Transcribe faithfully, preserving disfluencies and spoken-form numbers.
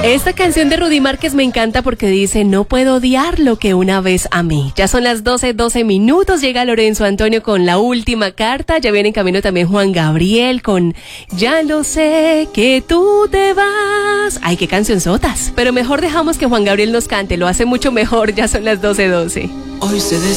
Esta canción de Rudy Márquez me encanta porque dice: no puedo odiar lo que una vez amé. Ya son las doce, doce minutos, llega Lorenzo Antonio con la última carta, ya viene en camino también Juan Gabriel con Ya lo sé que tú te vas. Ay, qué cancionzotas, pero mejor dejamos que Juan Gabriel nos cante, lo hace mucho mejor, ya son las doce, doce. Hoy se des